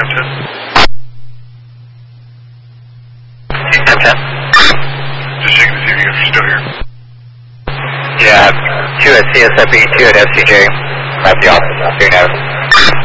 Hampton. Hampton. Just checking to see if you're still here. Yeah, 2 at CSFE, 2 at FCJ. I'm at the office. 2 knows.